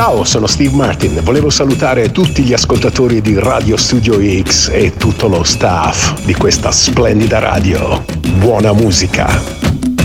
Ciao, sono Steve Martin. Volevo salutare tutti gli ascoltatori di Radio Studio X e tutto lo staff di questa splendida radio. Buona musica!